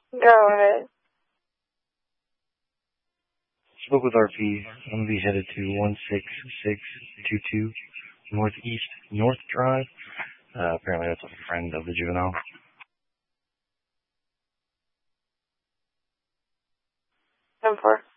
Go ahead. Spoke with RP. I'm going to be headed to 16622 Northeast North Drive. Apparently that's a friend of the juvenile. 10-4.